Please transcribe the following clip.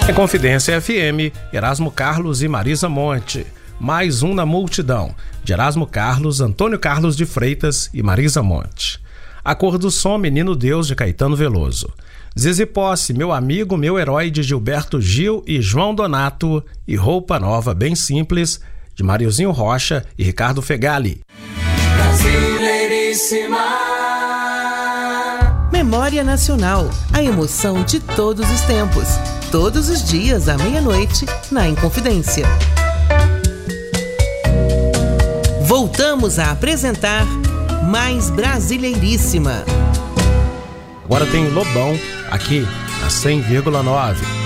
Em Confidência FM, Erasmo Carlos e Marisa Monte. Mais um na multidão, de Erasmo Carlos, Antônio Carlos de Freitas e Marisa Monte. A Cor do Som, Menino Deus, de Caetano Veloso. Zizi Posse, Meu Amigo, Meu Herói, de Gilberto Gil e João Donato. E Roupa Nova, Bem Simples, de Mariozinho Rocha e Ricardo Fegali. Memória Nacional, a emoção de todos os tempos. Todos os dias à meia-noite, na Inconfidência. Voltamos a apresentar Mais Brasileiríssima. Agora tem Lobão, aqui na 100,9.